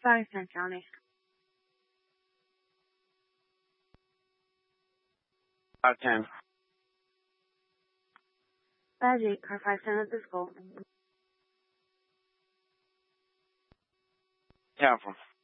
Firestone County. 510. Badge 8, car 510 at the school. Careful.